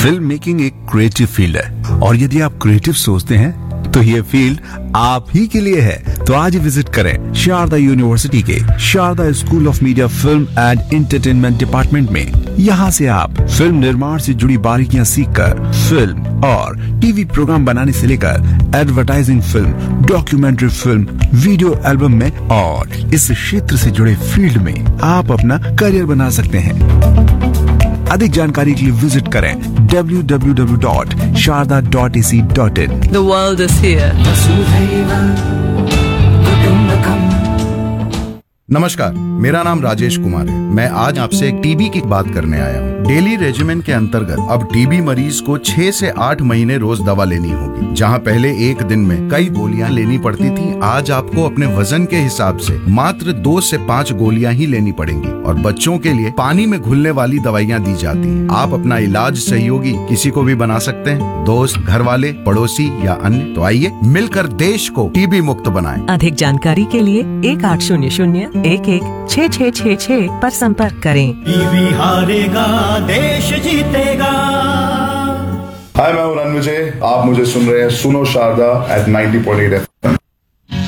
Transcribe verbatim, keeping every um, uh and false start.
Film making एक creative field है और यदि आप क्रिएटिव सोचते हैं तो ये फील्ड आप ही के लिए है। तो आज ही विजिट करें शारदा यूनिवर्सिटी के Sharda school of media film and entertainment department में। यहाँ से आप फिल्म निर्माण से जुड़ी बारीकियां सीखकर फिल्म और टीवी प्रोग्राम बनाने से लेकर advertising film, documentary film, video album में और इस क्षेत्र से जुड़े फील्ड में आप अपना करियर बना सकते हैं। अधिक जानकारी के लिए विजिट करें W W W dot Sharda dot A C dot in. The world is here. नमस्कार, मेरा नाम राजेश कुमार है। मैं आज आपसे टीबी की बात करने आया हूँ। डेली रेजिमेंट के अंतर्गत अब टीबी मरीज को छह से आठ महीने रोज दवा लेनी होगी। जहाँ पहले एक दिन में कई गोलियां लेनी पड़ती थी, आज आपको अपने वजन के हिसाब से मात्र दो से पाँच गोलियां ही लेनी पड़ेंगी। और बच्चों के लिए पानी में घुलने वाली दवाइयाँ दी जाती हैं। आप अपना इलाज सहयोगी किसी को भी बना सकते हैं, दोस्त, घर वाले, पड़ोसी या अन्य। तो आइए मिलकर देश को टीबी मुक्त बनाएं। अधिक जानकारी के लिए एक आठ शून्य शून्य एक एक छः छः छः छः पर संपर्क करें। टीबी हारेगा, देश जीतेगा। हाय, मैं हूं रणविजय। आप मुझे सुन रहे हैं सुनो Sharda eight ninety point eight F.